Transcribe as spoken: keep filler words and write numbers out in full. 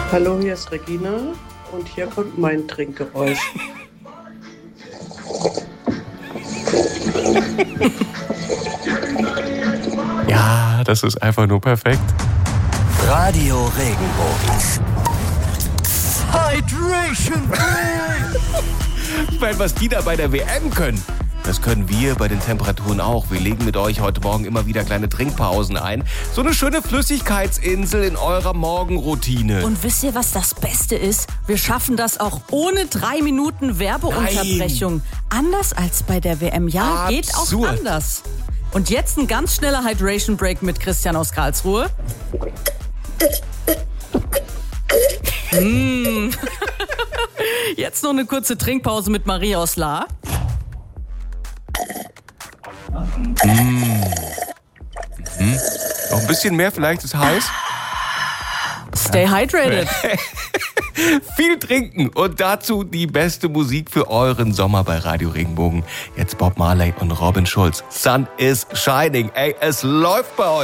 Hallo, hier ist Regina und hier kommt mein Trinkgeräusch. Ja, das ist einfach nur perfekt. Radio Regenbogen. Hydration! Ich meine, was die da bei der W M können, das können wir bei den Temperaturen auch. Wir legen mit euch heute Morgen immer wieder kleine Trinkpausen ein. So eine schöne Flüssigkeitsinsel in eurer Morgenroutine. Und wisst ihr, was das Beste ist? Wir schaffen das auch ohne drei Minuten Werbeunterbrechung. Nein. Anders als bei der W M. Ja, Absurd. Geht auch anders. Und jetzt ein ganz schneller Hydration Break mit Christian aus Karlsruhe. mm. Jetzt noch eine kurze Trinkpause mit Marie aus La. Mm. Mhm. Noch ein bisschen mehr, vielleicht ist heiß. Stay hydrated. Viel trinken und dazu die beste Musik für euren Sommer bei Radio Regenbogen. Jetzt Bob Marley und Robin Schulz. Sun is shining. Ey, es läuft bei euch.